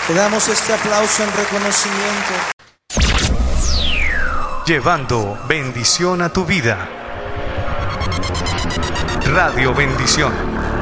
Te damos este aplauso en reconocimiento. Llevando bendición a tu vida. Radio Bendición.